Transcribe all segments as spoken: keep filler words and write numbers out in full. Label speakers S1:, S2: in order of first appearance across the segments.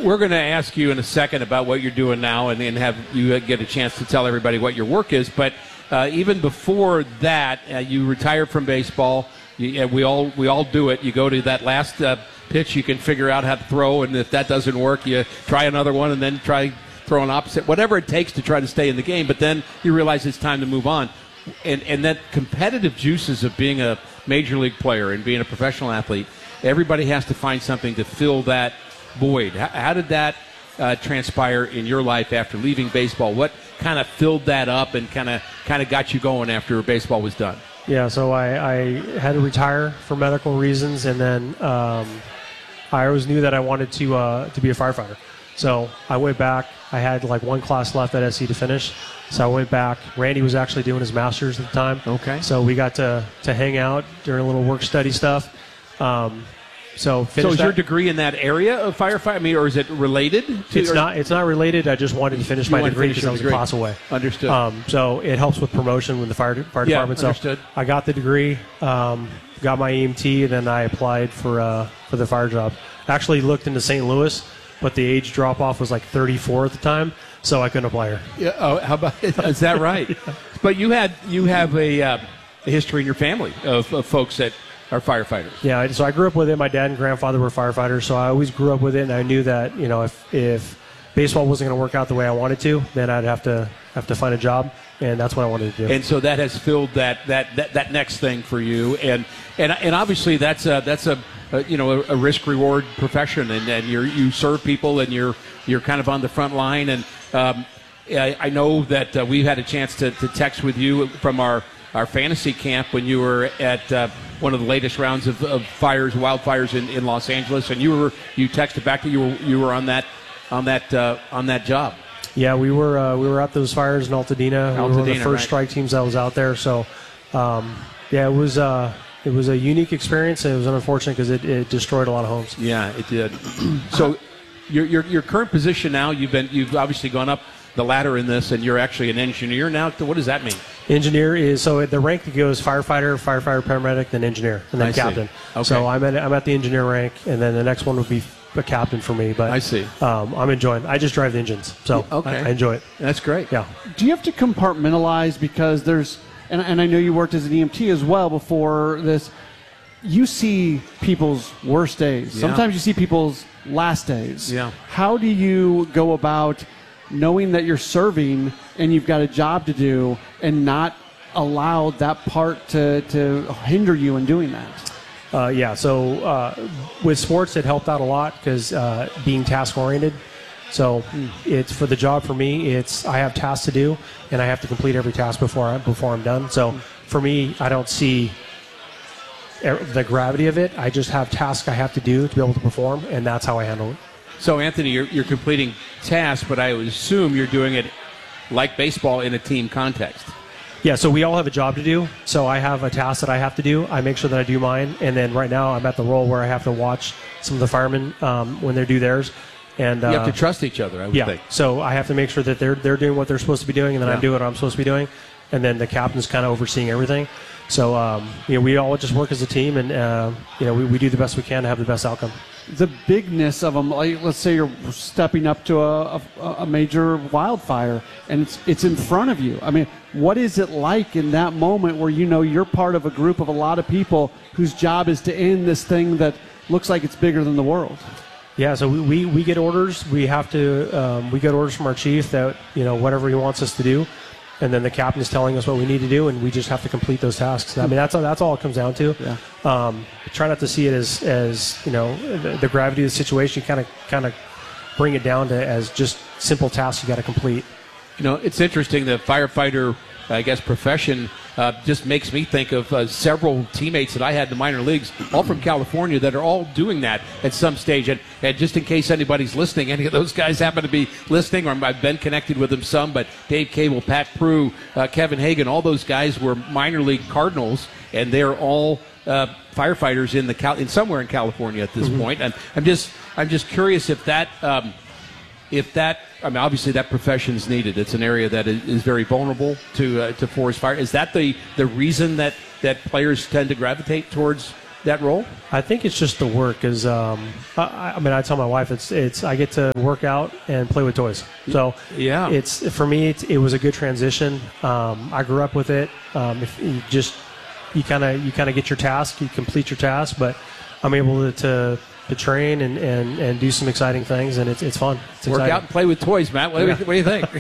S1: we're going to ask you in a second about what you're doing now, and then have you get a chance to tell everybody what your work is. But uh, even before that, uh, you retired from baseball. You, uh, we all we all do it. You go to that last uh, pitch, you can figure out how to throw, and if that doesn't work, you try another one, and then try throw an opposite, whatever it takes to try to stay in the game. But then you realize it's time to move on, and and that competitive juices of being a major league player and being a professional athlete. Everybody has to find something to fill that void. How, how did that uh, transpire in your life after leaving baseball? What kind of filled that up and kind of kind of got you going after baseball was done?
S2: Yeah, so I, I had to retire for medical reasons, and then um, I always knew that I wanted to uh, to be a firefighter. So I went back. I had like one class left at S C to finish, so I went back. Randy was actually doing his master's at the time.
S1: Okay.
S2: So we got to, to hang out during a little work study stuff. Um, so
S1: so is
S2: that.
S1: your degree in that area of firefighting, I mean, or is it related to?
S2: It's not. It's not related. I just wanted to finish my degree because I was a class away.
S1: Understood.
S2: Um, so it helps with promotion with the fire fire
S1: yeah,
S2: department. So
S1: understood.
S2: I got the degree, um, got my E M T, and then I applied for uh, for the fire job. Actually looked into Saint Louis, but the age drop off was like thirty-four at the time, so I couldn't apply her.
S1: Yeah. Oh, how about is that right? Yeah. But you had you have a, uh, a history in your family of, of folks that are firefighters.
S2: Yeah, so I grew up with it. My dad and grandfather were firefighters, so I always grew up with it, and I knew that, you know, if if baseball wasn't going to work out the way I wanted to, then I'd have to have to find a job, and that's what I wanted to do.
S1: And so that has filled that that, that, that next thing for you, and and and obviously that's a, that's a, a you know a, a risk reward profession, and, and you you serve people, and you're you're kind of on the front line, and um, I, I know that uh, we've had a chance to, to text with you from our. our fantasy camp when you were at uh, one of the latest rounds of, of fires, wildfires in, in Los Angeles, and you were you texted back that you were you were on that on that uh, on that job.
S2: Yeah, we were uh, we were at those fires in Altadena.
S1: Altadena,
S2: we were one of the first
S1: right.
S2: strike teams that was out there. So, um, yeah, it was uh, it was a unique experience, and it was unfortunate because it, it destroyed a lot of homes.
S1: Yeah, it did. So, your, your your current position now, you've been you've obviously gone up the ladder in this, and you're actually an engineer now. What does that mean?
S2: Engineer is, so the rank that goes firefighter, firefighter, paramedic, then engineer, and then
S1: I
S2: captain.
S1: Okay.
S2: So I'm at, I'm at the engineer rank, and then the next one would be a captain for me. But
S1: I see.
S2: Um, I'm enjoying. I just drive the engines, so
S1: okay.
S2: I, I enjoy it.
S1: That's great.
S2: Yeah.
S3: Do you have to compartmentalize because there's, and, and I know you worked as an E M T as well before this, you see people's worst days.
S1: Yeah.
S3: Sometimes you see people's last days.
S1: Yeah.
S3: How do you go about knowing that you're serving and you've got a job to do and not allow that part to, to hinder you in doing that?
S2: Uh, yeah, so uh, with sports, it helped out a lot because uh, being task-oriented. So mm. it's for the job for me, it's I have tasks to do, and I have to complete every task before, I, before I'm done. So mm. for me, I don't see the gravity of it. I just have tasks I have to do to be able to perform, and that's how I handle it.
S1: So, Anthony, you're, you're completing tasks, but I would assume you're doing it like baseball in a team context.
S2: Yeah, so we all have a job to do. So I have a task that I have to do. I make sure that I do mine. And then right now I'm at the role where I have to watch some of the firemen um, when they do theirs. And uh,
S1: you have to trust each other, I would
S2: yeah,
S1: think.
S2: So I have to make sure that they're they're doing what they're supposed to be doing, and then
S1: yeah.
S2: I'm doing what I'm supposed to be doing. And then the captain's kind of overseeing everything. So, um, you know, we all just work as a team, and, uh, you know, we, we do the best we can to have the best outcome.
S3: The bigness of them, like, let's say you're stepping up to a, a, a major wildfire, and it's it's in front of you. I mean, what is it like in that moment where you know you're part of a group of a lot of people whose job is to end this thing that looks like it's bigger than the world?
S2: Yeah, so we, we, we get orders. We have to um, we get orders from our chief that, you know, whatever he wants us to do. And then the captain is telling us what we need to do, and we just have to complete those tasks. I mean, that's all, that's all it comes down to.
S3: Yeah.
S2: Um, try not to see it as, as you know, the, the gravity of the situation. Kind of kind of bring it down to as just simple tasks you got to complete.
S1: You know, it's interesting. The firefighter, I guess, profession uh, just makes me think of uh, several teammates that I had in the minor leagues, all from California, that are all doing that at some stage. And, and just in case anybody's listening, any of those guys happen to be listening, or I've been connected with them some, but Dave Cable, Pat Prue, uh, Kevin Hagan, all those guys were minor league Cardinals, and they're all uh, firefighters in the Cal- in somewhere in California at this mm-hmm. point. And I'm just I'm just curious if that. Um, If that, I mean, obviously that profession is needed. It's an area that is, is very vulnerable to uh, to forest fire. Is that the, the reason that, that players tend to gravitate towards that role?
S2: I think it's just the work. Is um, I, I mean, I tell my wife it's it's I get to work out and play with toys. So
S1: Yeah.
S2: it's for me. It's, it was a good transition. Um, I grew up with it. Um, if you just you kind of you kind of get your task, you complete your task, but I'm able to. to to train and, and, and do some exciting things, and it's it's fun. It's
S1: Work
S2: exciting.
S1: out and play with toys, Matt. What, do, you, what do you think?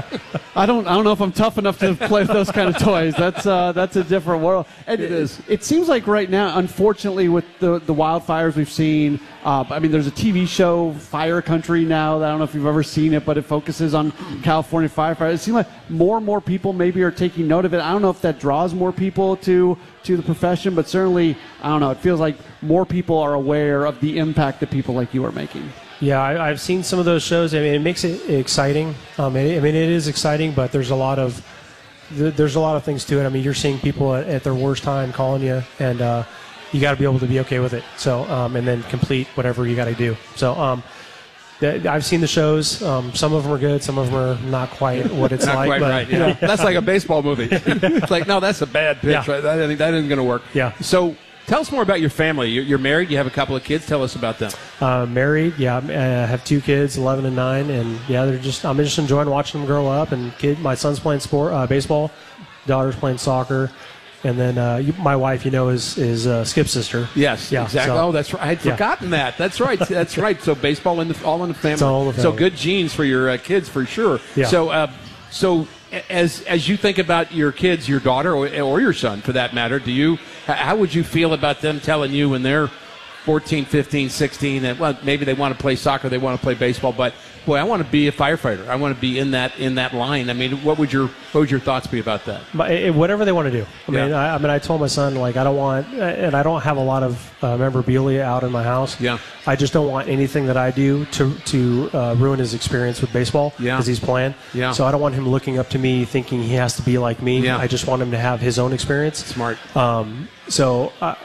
S3: I don't. I don't know if I'm tough enough to play with those kind of toys. That's uh, that's a different world. And
S1: It is.
S3: It seems like right now, unfortunately, with the the wildfires we've seen. Uh, I mean, there's a T V show, Fire Country, now. That I don't know if you've ever seen it, but it focuses on California firefighters. It seems like more and more people maybe are taking note of it. I don't know if that draws more people to to the profession, but certainly, I don't know. It feels like more people are aware of the impact that people like you are making.
S2: Yeah, I, I've seen some of those shows. I mean, it makes it exciting. Um, it, I mean, it is exciting, but there's a lot of th- there's a lot of things to it. I mean, you're seeing people at, at their worst time calling you, and uh, you got to be able to be okay with it. So, um, and then complete whatever you got to do. So, um, th- I've seen the shows. Um, some of them are good. Some of them are not quite what it's
S1: Not
S2: like.
S1: quite
S2: but,
S1: right. Yeah. That's like a baseball movie. It's like, no, that's a bad pitch.
S2: Yeah.
S1: Right? That, I think that isn't going to work.
S2: Yeah.
S1: So tell us more about your family. You're, you're married. You have a couple of kids. Tell us about them.
S2: Uh, married, yeah. I have two kids, eleven and nine, and yeah, they're just. I'm just enjoying watching them grow up. And kid, my son's playing sport, uh, baseball, daughter's playing soccer, and then uh, you, my wife, you know, is is uh, Skip's sister.
S1: Yes,
S2: Yeah,
S1: exactly.
S2: so-
S1: oh, that's right. I had
S2: Yeah.
S1: forgotten that. That's right. That's right. So baseball in the all in the family.
S2: all in the
S1: So
S2: family.
S1: good genes for your uh, kids for sure.
S2: Yeah.
S1: So uh, so as as you think about your kids, your daughter or, or your son for that matter, do you h- how would you feel about them telling you when they're fourteen, fifteen, sixteen, and well, maybe they want to play soccer, they want to play baseball, but boy, I want to be a firefighter. I want to be in that in that line. I mean, what would your what would your thoughts be about that?
S2: But it, whatever they want to do. I mean,
S1: Yeah.
S2: I, I mean, I told my son like I don't want, and I don't have a lot of uh, memorabilia out in my house.
S1: Yeah.
S2: I just don't want anything that I do to to uh, ruin his experience with baseball.
S1: Yeah.
S2: Because he's playing.
S1: Yeah.
S2: So I don't want him looking up to me thinking he has to be like me.
S1: Yeah.
S2: I just want him to have his own experience.
S1: Smart.
S2: Um, so uh,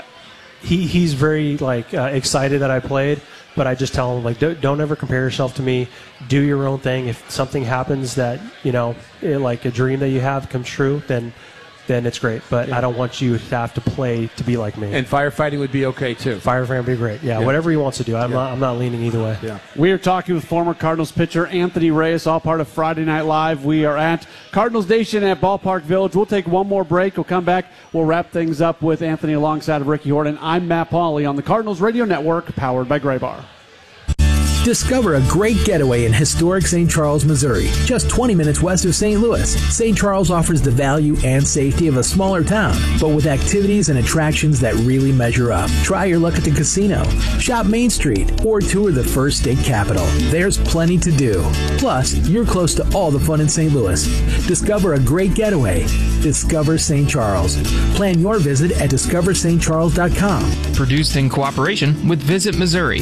S2: he he's very like uh, excited that I played, but I just tell him like don't, don't ever compare yourself to me. Do your own thing. If something happens that you know, eh, like a dream that you have comes true, then then it's great. But I don't want you to have to play to be like me.
S1: And firefighting would be okay too.
S2: Firefighter would be great. Yeah,
S1: Yeah.
S2: whatever he wants to do. I'm not I'm not leaning either way.
S1: Yeah.
S3: We are talking with former Cardinals pitcher Anthony Reyes, all part of Friday Night Live. We are at Cardinals Nation at Ballpark Village. We'll take one more break. We'll come back. We'll wrap things up with Anthony alongside of Ricky Horton. I'm Matt Pauley on the Cardinals Radio Network, powered by Gray Bar.
S4: Discover a great getaway in historic Saint Charles, Missouri, just twenty minutes west of Saint Louis. Saint Charles offers the value and safety of a smaller town, but with activities and attractions that really measure up. Try your luck at the casino, shop Main Street, or tour the first state capital. There's plenty to do. Plus, you're close to all the fun in Saint Louis. Discover a great getaway. Discover Saint Charles. Plan your visit at discover st charles dot com.
S5: Produced in cooperation with Visit Missouri.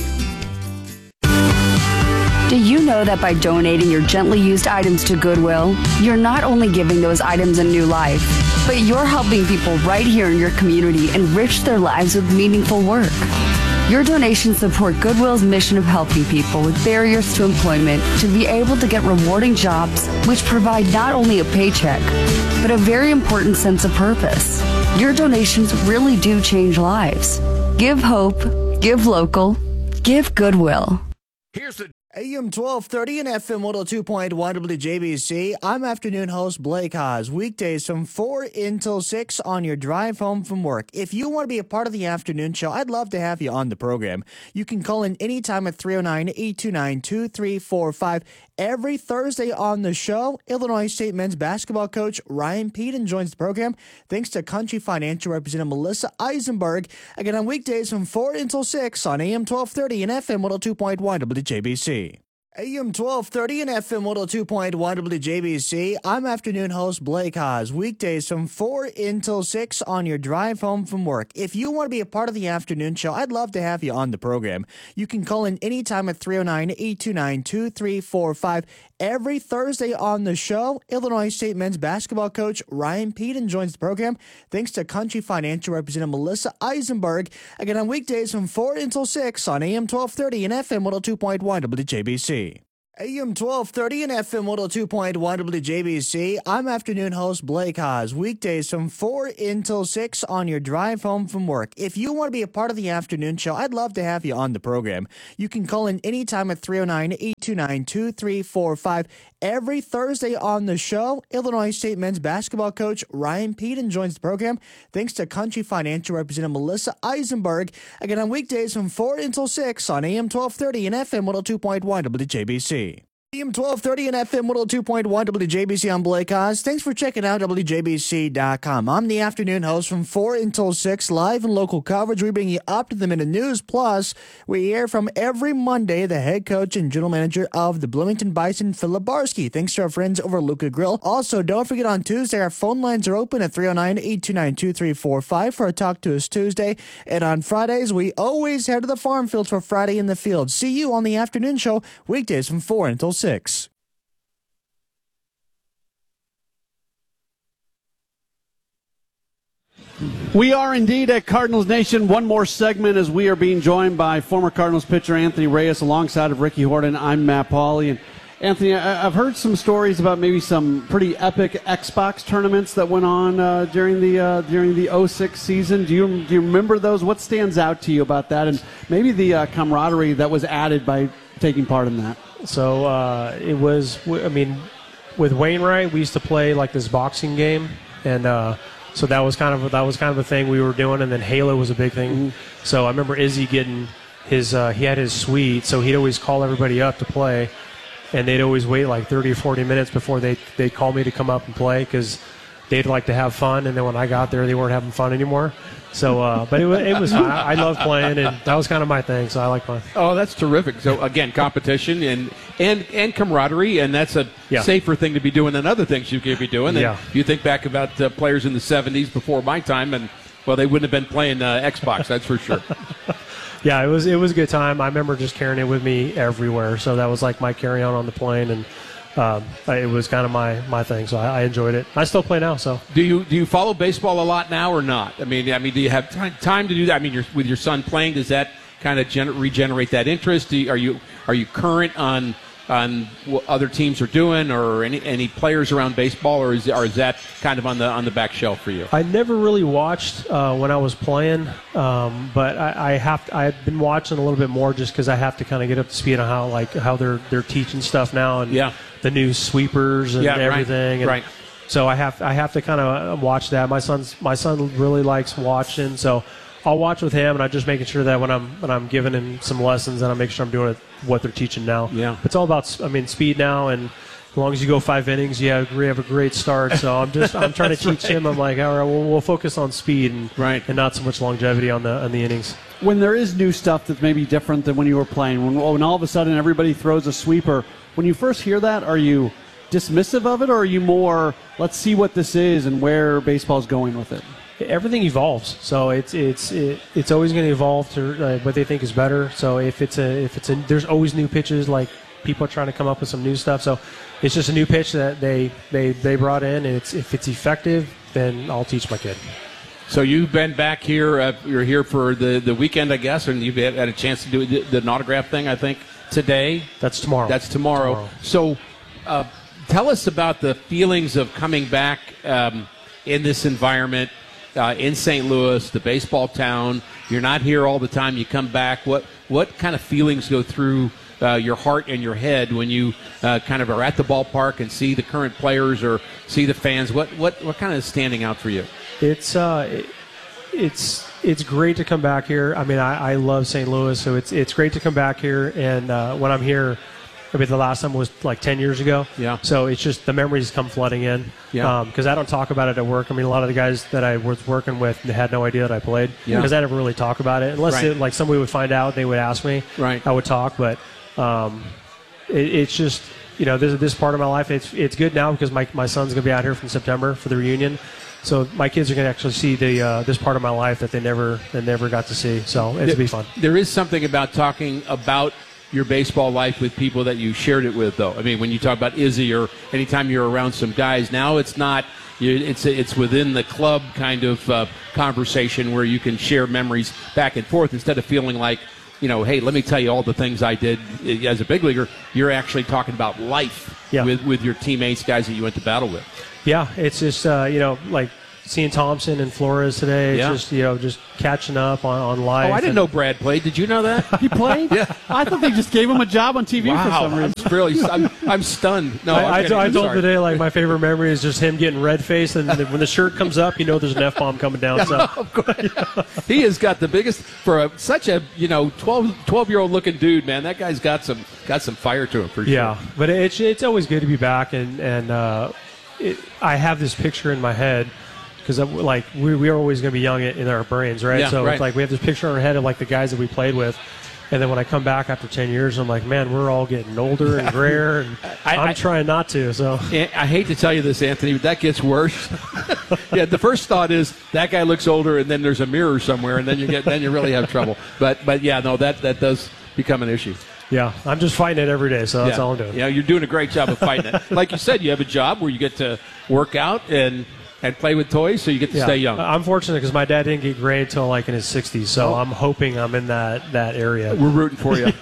S6: Do you know that by donating your gently used items to Goodwill, you're not only giving those items a new life, but you're helping people right here in your community enrich their lives with meaningful work? Your donations support Goodwill's mission of helping people with barriers to employment to be able to get rewarding jobs which provide not only a paycheck, but a very important sense of purpose. Your donations really do change lives. Give hope, give local, give Goodwill.
S7: Here's the A M twelve thirty and F M one oh two point one W J B C. I'm afternoon host Blake Haas. Weekdays from four until six on your drive home from work. If you want to be a part of the afternoon show, I'd love to have you on the program. You can call in anytime at three oh nine, eight two nine, two three four five. Every Thursday on the show, Illinois State men's basketball coach Ryan Peden joins the program. Thanks to Country Financial Representative Melissa Eisenberg. Again, on weekdays from four until six on A M twelve thirty and F M one oh two point one W J B C. A M twelve thirty and F M one oh two point one W J B C. I'm afternoon host Blake Haas. Weekdays from four until six on your drive home from work. If you want to be a part of the afternoon show, I'd love to have you on the program. You can call in anytime at three oh nine, eight two nine, two three four five. Every Thursday on the show, Illinois State men's basketball coach Ryan Peden joins the program. Thanks to Country Financial Representative Melissa Eisenberg. Again, on weekdays from four until six on A M twelve thirty and F M one oh two point one W J B C. A M twelve thirty and F M one oh two point one W J B C. I'm afternoon host Blake Haas. Weekdays from four until six on your drive home from work. If you want to be a part of the afternoon show, I'd love to have you on the program. You can call in anytime at three oh nine, eight two nine, two three four five. Every Thursday on the show, Illinois State men's basketball coach Ryan Peden joins the program thanks to Country Financial Representative Melissa Eisenberg. Again, on weekdays from four until six on A M twelve thirty and F M one oh two point one W J B C. A M twelve thirty and F M one oh two point one W J B C. I'm Blake Haas. Thanks for checking out W J B C dot com. I'm the afternoon host from four until six, live and local coverage. We bring you up to the minute news. Plus, we hear from every Monday the head coach and general manager of the Bloomington Bison, Philip Barsky. Thanks to our friends over at Luca Grill. Also, don't forget on Tuesday, our phone lines are open at three oh nine, eight two nine, two three four five for a Talk to Us Tuesday. And on Fridays, we always head to the farm fields for Friday in the Field. See you on the afternoon show, weekdays from four until six.
S3: We are indeed at Cardinals Nation. One more segment as we are being joined by former Cardinals pitcher Anthony Reyes alongside of Ricky Horton. I'm Matt Pauley. And Anthony, I've heard some stories about maybe some pretty epic Xbox tournaments that went on uh, during the uh, during the oh six season. Do you do you remember those? What stands out to you about that, and maybe the uh, camaraderie that was added by taking part in that?
S2: So uh, it was. I mean, with Wainwright, we used to play like this boxing game, and uh, so that was kind of that was kind of a thing we were doing. And then Halo was a big thing. Mm-hmm. So I remember Izzy getting his. Uh, he had his suite, so he'd always call everybody up to play. And they'd always wait like thirty or forty minutes before they, they'd call me to come up and play because they'd like to have fun. And then when I got there, they weren't having fun anymore. So, uh, but it, it was fun. I, I loved playing, and that was kind of my thing, so I like playing.
S1: Oh, that's terrific. So, again, competition and and, and camaraderie, and that's a
S2: yeah.
S1: safer thing to be doing than other things you could be doing. And
S2: yeah.
S1: you think back about uh, players in the seventies before my time, and, well, they wouldn't have been playing uh, Xbox, that's for sure.
S2: Yeah, it was it was a good time. I remember just carrying it with me everywhere. So that was like my carry-on on the plane, and um, it was kind of my, my thing. So I, I enjoyed it. I still play now. So
S1: do you do you follow baseball a lot now or not? I mean, I mean, do you have time, time to do that? I mean, you're, with your son playing, does that kind of gener- regenerate that interest? Do you, are you are you current on on what other teams are doing, or any any players around baseball, or is or is that kind of on the on the back shelf for you?
S2: I never really watched uh, when I was playing, um, but I, I have to, I've been watching a little bit more just because I have to kind of get up to speed on how like how they're they're teaching stuff now, and
S1: yeah.
S2: the new sweepers and
S1: yeah,
S2: everything.
S1: Right.
S2: And
S1: right.
S2: So I have I have to kind of watch that. My son's my son really likes watching, so I'll watch with him, and I'm just making sure that when I'm when I'm giving him some lessons, that I make sure I'm doing it, what they're teaching now.
S1: Yeah,
S2: it's all about I mean speed now, and as long as you go five innings, you have, you have a great start. So I'm just I'm trying to teach right. him. I'm like, all right, well, we'll focus on speed and
S1: right.
S2: and not so much longevity on the on the innings.
S3: When there is new stuff that's maybe different than when you were playing, when when all of a sudden everybody throws a sweeper, when you first hear that, are you dismissive of it, or are you more, let's see what this is and where baseball's going with it?
S2: Everything evolves, so it's it's it, it's always going to evolve to uh, what they think is better. So if it's a if it's a there's always new pitches, like people are trying to come up with some new stuff. So it's just a new pitch that they they, they brought in, and it's if it's effective, then I'll teach my kid.
S1: So you've been back here. Uh, you're here for the, the weekend, I guess, and you've had a chance to do the, the autograph thing. I think today.
S2: That's tomorrow.
S1: That's tomorrow. tomorrow. So uh, tell us about the feelings of coming back um, in this environment. Uh, in Saint Louis, the baseball town. You're not here all the time. You come back. What what kind of feelings go through uh, your heart and your head when you uh, kind of are at the ballpark and see the current players or see the fans? What what what kind of is standing out for you?
S2: It's uh, it, it's it's great to come back here. I mean, I, I love Saint Louis, so it's it's great to come back here. And uh, when I'm here, I mean, the last time was like ten years ago.
S1: Yeah.
S2: So it's just the memories come flooding in.
S1: Yeah.
S2: Because um, I don't talk about it at work. I mean, a lot of the guys that I was working with had no idea that I played.
S1: Yeah.
S2: Because I never really talk about it. Unless
S1: right.
S2: it, like somebody would find out, they would ask me.
S1: Right.
S2: I would talk. But um, it, it's just, you know, this this part of my life, it's it's good now because my, my son's going to be out here from September for the reunion. So my kids are going to actually see the uh, this part of my life that they never they never got to see. So it's going to be fun.
S1: There is something about talking about your baseball life with people that you shared it with, though. I mean, when you talk about Izzy or anytime you're around some guys, now it's not, it's it's within the club kind of uh, conversation where you can share memories back and forth instead of feeling like you know, hey, let me tell you all the things I did as a big leaguer. You're actually talking about life
S2: Yeah.
S1: with, with your teammates, guys that you went to battle with.
S2: Yeah, it's just, uh, you know, like seeing Thompson and Flores today. It's
S1: Yeah.
S2: just, you know, just catching up on, on life.
S1: Oh, I didn't
S2: and-
S1: know Brad played. Did you know that?
S3: He played?
S1: Yeah.
S3: I thought they just gave him a job on T V for
S1: Wow,
S3: some reason.
S1: I'm really, I'm, I'm stunned. No, I'm
S2: I, I,
S1: kidding.
S2: I
S1: I'm
S2: told
S1: sorry.
S2: today, like, my favorite memory is just him getting red faced, and when the shirt comes up, you know there's an F bomb coming down. So
S1: He has got the biggest for a, such a you know twelve, twelve year old looking dude, man. That guy's got some got some fire to him for sure.
S2: yeah, but it's it's always good to be back, and and uh, it, I have this picture in my head because like we we are always going to be young in, in our brains, right?
S1: Yeah,
S2: so
S1: right.
S2: it's like we have this picture in our head of like the guys that we played with. And then when I come back after ten years, I'm like, man, we're all getting older and grayer, and
S1: I-
S2: I'm
S1: I-
S2: trying not to. So
S1: And I hate to tell you this, Anthony, but that gets worse. Yeah, the first thought is that guy looks older, and then there's a mirror somewhere, and then you get then you really have trouble. But but yeah, no, that that does become an issue.
S2: yeah, I'm just fighting it every day. So that's
S1: yeah.
S2: all I'm doing.
S1: Yeah, you're doing a great job of fighting it. Like you said, you have a job where you get to work out and and play with toys, so you get to
S2: Yeah.
S1: stay young.
S2: I'm fortunate because my dad didn't get gray until like in his sixties, so
S1: Oh.
S2: I'm hoping I'm in that that area.
S1: We're rooting for you.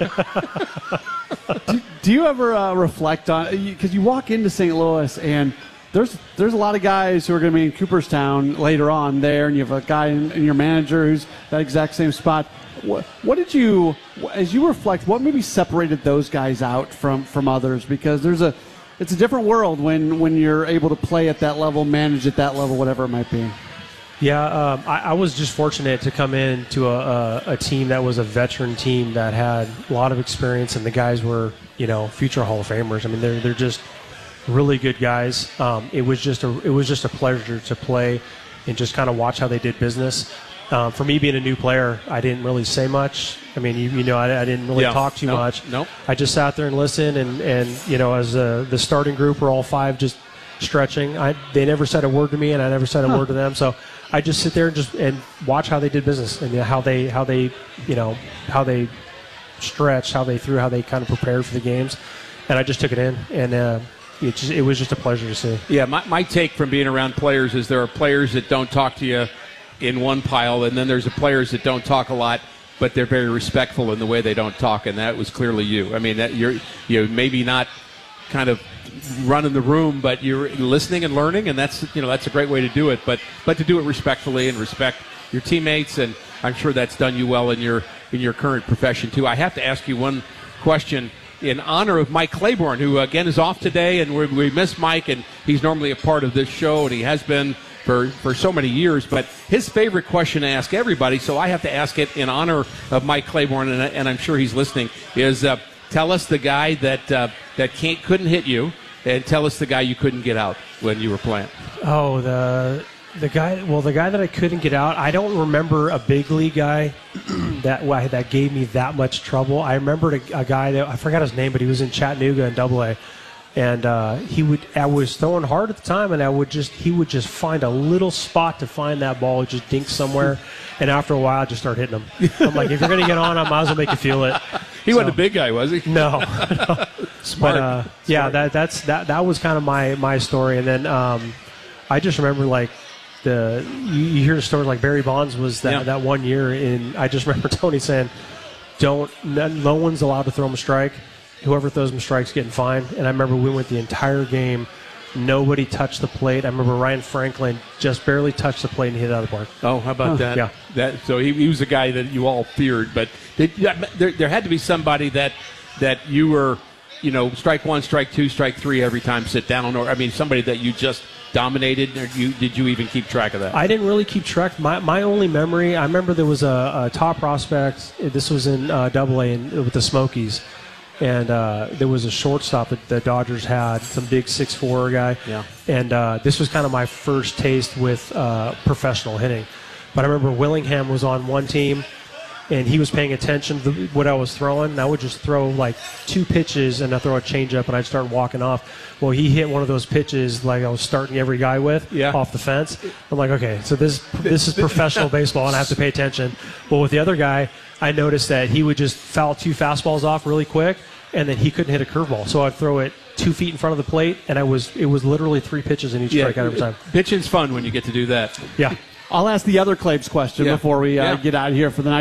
S3: Do you ever uh, reflect on, because you walk into Saint Louis and there's there's a lot of guys who are going to be in Cooperstown later on there, and you have a guy in, in your manager who's that exact same spot. What, what did you, as you reflect, what maybe separated those guys out from, from others? Because there's a, it's a different world when, when you're able to play at that level, manage at that level, whatever it might be.
S2: Yeah, um, I, I was just fortunate to come in to a, a, a team that was a veteran team that had a lot of experience, and the guys were, you know, future Hall of Famers. I mean, they're they're just really good guys. Um, it was just a it was just a pleasure to play and just kind of watch how they did business. Um, for me, being a new player, I didn't really say much. I mean, you, you know, I, I didn't really
S1: Yeah.
S2: talk too
S1: Nope.
S2: much.
S1: Nope.
S2: I just sat there and listened, and, and you know, as uh, the starting group were all five just stretching. I they never said a word to me, and I never said a
S3: Huh.
S2: word to them. So I just sit there and just and watch how they did business, and you know, how they how they you know how they stretched, how they threw, how they kind of prepared for the games, and I just took it in, and uh, it just it was just a pleasure to see.
S1: Yeah, my, my take from being around players is there are players that don't talk to you in one pile, and then there's the players that don't talk a lot, but they're very respectful in the way they don't talk, and that was clearly you. I mean, that you're you maybe not kind of running the room, but you're listening and learning, and that's you know that's a great way to do it. But but to do it respectfully and respect your teammates, and I'm sure that's done you well in your in your current profession too. I have to ask you one question in honor of Mike Claiborne, who again is off today, and we, we miss Mike, and he's normally a part of this show, and he has been for, for so many years. But his favorite question to ask everybody, so I have to ask it in honor of Mike Claiborne, and, and I'm sure he's listening, is uh, tell us the guy that uh, that can't couldn't hit you, and tell us the guy you couldn't get out when you were playing.
S2: Oh, the the guy. Well, the guy that I couldn't get out. I don't remember a big league guy that why that gave me that much trouble. I remembered a, a guy that I forgot his name, but he was in Chattanooga in Double A, and uh, he would. I was throwing hard at the time, and I would just he would just find a little spot to find that ball, just dink somewhere, and after a while, I just start hitting him. I'm like, if you're gonna get on, I might as well make you feel it.
S1: He
S2: So-
S1: wasn't a big guy, was he?
S2: No. no.
S1: Smart.
S2: But, uh, yeah, that that's that that was kind of my my story, and then um, I just remember like the you, you hear the story like Barry Bonds was that
S1: Yeah.
S2: that one year, and I just remember Tony saying, "Don't no, no one's allowed to throw him a strike. Whoever throws him a strike's getting fined." And I remember we went the entire game. Nobody touched the plate. I remember Ryan Franklin just barely touched the plate and hit it out of the park.
S1: Oh, how about that?
S2: yeah.
S1: That so he, he was a guy that you all feared, but did, yeah, there, there had to be somebody that that you were, you know, strike one, strike two, strike three every time, sit down, or I mean, somebody that you just dominated. Or you did you even keep track of that?
S2: I didn't really keep track. My my only memory, I remember there was a, a top prospect. This was in uh, Double A in- with the Smokies, and uh, there was a shortstop that the Dodgers had, some big six foot four guy.
S1: Yeah.
S2: And uh, this was kind of my first taste with uh, professional hitting. But I remember Willingham was on one team, and he was paying attention to the, what I was throwing. And I would just throw like two pitches, and I throw a changeup, and I'd start walking off. Well, he hit one of those pitches like I was starting every guy with
S1: Yeah.
S2: off the fence. I'm like, okay, so this this is professional baseball, and I have to pay attention. Well, with the other guy, I noticed that he would just foul two fastballs off really quick, and then he couldn't hit a curveball. So I'd throw it two feet in front of the plate, and I was it was literally three pitches in each strikeout every time.
S1: Pitching's fun when you get to do that.
S2: Yeah.
S3: I'll ask the other Claibs question
S1: Yeah.
S3: before we uh,
S1: Yeah.
S3: get out of here for the night.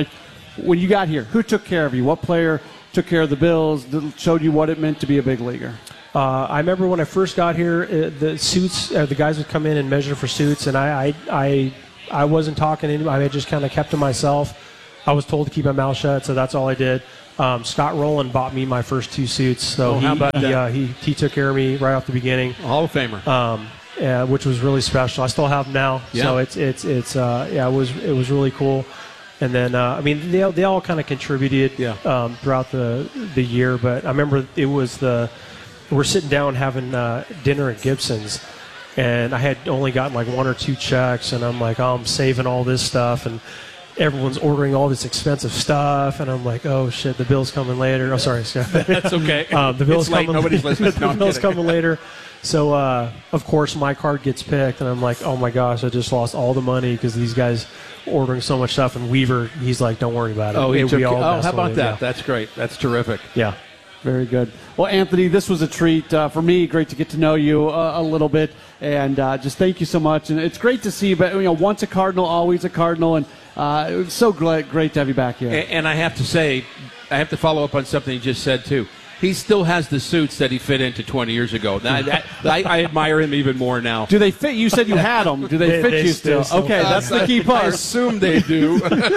S3: when you got here, who took care of you? What player took care of the Bills, showed you what it meant to be a big leaguer?
S2: Uh, I remember when I first got here, uh, the suits, uh, the guys would come in and measure for suits, and I, I, I, I wasn't talking to anybody. I just kind of kept to myself. I was told to keep my mouth shut, so that's all I did. Um, Scott Rowland bought me my first two suits, so
S1: Oh,
S2: he,
S1: how about
S2: he,
S1: that?
S2: uh, he he took care of me right off the beginning,
S1: Hall of Famer.
S2: um, uh, which was really special. I still have them now,
S1: Yeah.
S2: so it's it's it's uh, yeah, it was it was really cool. And then uh, I mean they they all kind of contributed
S1: Yeah.
S2: um, throughout the the year, but I remember it was the we're sitting down having uh, dinner at Gibson's, and I had only gotten like one or two checks, and I'm like, oh, I'm saving all this stuff, and everyone's ordering all this expensive stuff, and I'm like, oh shit, the bill's coming later. Oh, sorry, Scott.
S1: That's okay.
S2: um, the bill's
S1: It's late.
S2: coming.
S1: Nobody's listening. No,
S2: the
S1: I'm
S2: bill's
S1: kidding.
S2: coming later. So uh, of course my card gets picked, and I'm like, oh my gosh, I just lost all the money because these guys ordering so much stuff. And Weaver, he's like, don't worry about it.
S1: Oh, he
S2: We
S1: took,
S2: all
S1: oh
S2: messed
S1: how
S2: with
S1: about
S2: it,
S1: that?
S2: yeah.
S1: That's great. That's terrific.
S2: Yeah.
S3: Very good. Well, Anthony, this was a treat uh, for me. Great to get to know you uh, a little bit, and uh, just thank you so much. And it's great to see you. But you know, once a Cardinal, always a Cardinal, and uh, it was so great, great to have you back here.
S1: And, and I have to say, I have to follow up on something you just said too. He still has the suits that he fit into twenty years ago. Now, that, I, I admire him even more now.
S3: Do they fit? You said you had them. Do they,
S2: They-
S3: fit
S2: they
S3: you still?
S2: still-
S3: Okay, that's the key
S1: I
S3: part.
S1: assume they do.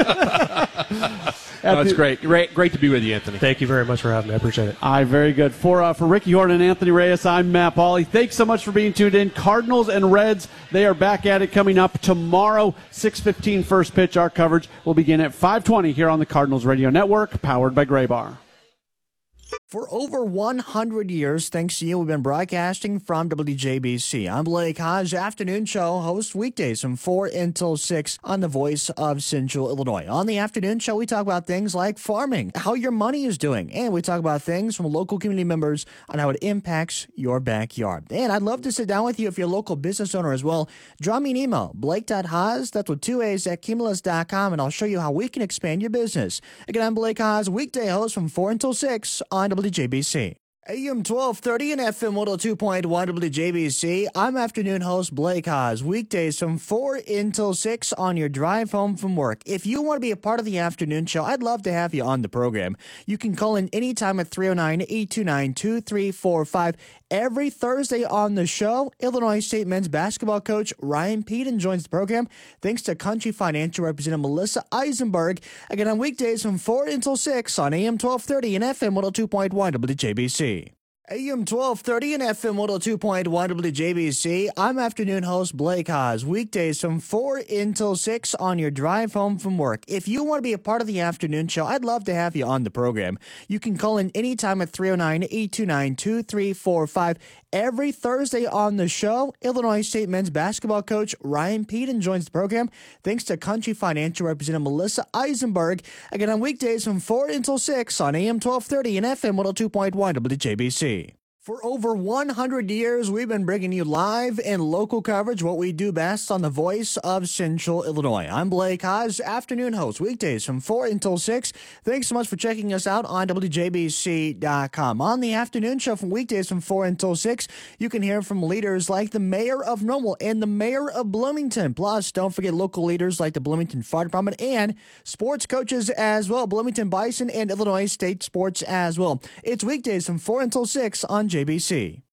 S1: No, it's great. great. Great to be with you, Anthony.
S2: Thank you very much for having me. I appreciate it.
S3: All right, very good. For uh, for Ricky Horton and Anthony Reyes, I'm Matt Pauley. Thanks so much for being tuned in. Cardinals and Reds, they are back at it coming up tomorrow, six fifteen first pitch. Our coverage will begin at five twenty here on the Cardinals Radio Network, powered by Gray Bar.
S7: For over one hundred years, thanks to you, we've been broadcasting from W J B C. I'm Blake Hodge, afternoon show host weekdays from four until six on the Voice of Central Illinois. On the afternoon show, we talk about things like farming, how your money is doing, and we talk about things from local community members on how it impacts your backyard. And I'd love to sit down with you if you're a local business owner as well. Drop me an email, blake.haas, that's with two A's, at cumulus dot com, and I'll show you how we can expand your business. Again, I'm Blake Haas, weekday host from four until six on W J B C. A M twelve thirty and F M one oh two point one W J B C. I'm afternoon host Blake Haas, weekdays from four until six on your drive home from work. If you want to be a part of the afternoon show, I'd love to have you on the program. You can call in anytime at three oh nine, eight two nine, two three four five. Every Thursday on the show, Illinois State men's basketball coach Ryan Peden joins the program, thanks to Country Financial Representative Melissa Eisenberg. Again, on weekdays from four until six on A M twelve thirty and F M one oh two point one W J B C. A M twelve thirty and F M one oh two point one W J B C. I'm afternoon host Blake Haas, weekdays from four until six on your drive home from work. If you want to be a part of the afternoon show, I'd love to have you on the program. You can call in anytime at three oh nine, eight two nine, two three four five. Every Thursday on the show, Illinois State men's basketball coach Ryan Peden joins the program, thanks to Country Financial Representative Melissa Eisenberg. Again, on weekdays from four until six on A M twelve thirty and F M one oh two point one W J B C. For over one hundred years, we've been bringing you live and local coverage, what we do best on the Voice of Central Illinois. I'm Blake Haas, afternoon host, weekdays from four until six. Thanks so much for checking us out on W J B C dot com. On the afternoon show from weekdays from four until six, you can hear from leaders like the mayor of Normal and the mayor of Bloomington. Plus, don't forget local leaders like the Bloomington Fire Department and sports coaches as well, Bloomington Bison and Illinois State Sports as well. It's weekdays from four until six on J B C.